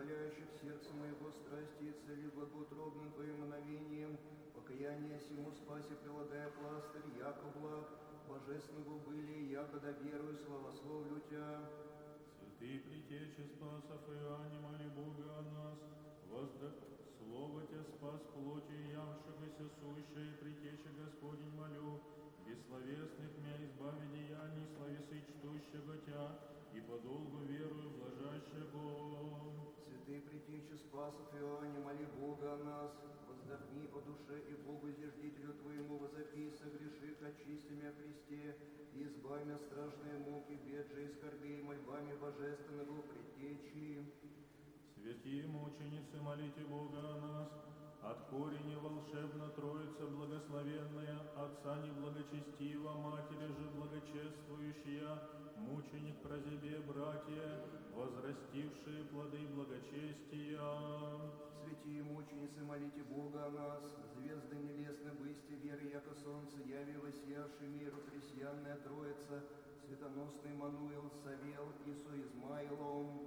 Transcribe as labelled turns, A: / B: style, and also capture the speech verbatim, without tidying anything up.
A: распаляющих сердце моего страсти и цели благоутробным Твоим мгновением, покаяние сему спасе прилагая пластырь, яко благ, божественного были, якода верую, славословлю Тя.
B: Святый притече спасов Иоанне, моли Бога о нас, возда Слово Тя спас плоти явшегося сущее, притече Господень молю, бессловесных мя избави деяний, славесы чтущего Тя, и подолгу верую блажащего.
A: Святый притече спасов Иоанне, моли Бога о нас, воздохни о душе и Богу зиждителю Твоему возопи, согреши, очисти мя Христе, и избавь мя страшные муки, бед же и скорбей, мольбами божественного притечи.
B: Святые мученицы, молите Бога о нас, от корени волшебно Троица благословенная, Отца неблагочестива, Матери же благочествующая, мученик прозябе, братья, возрастившие плоды благочестия.
A: Святые мученицы, молите Бога о нас, звезды небесны бысти, веры, яко солнце, яви воссиявший миру, христианная Троица, светоносный Мануил, Савел и со Измаилом.